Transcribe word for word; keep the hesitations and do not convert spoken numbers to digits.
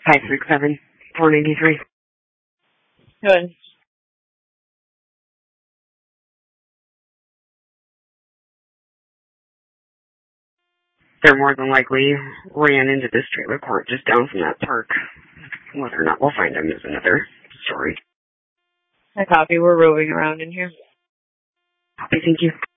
Five six seven four ninety three. Good. They're more than likely ran into this trailer court just down from that park. Whether or not we'll find them is another story. I copy. We're roving around in here. Copy, thank you.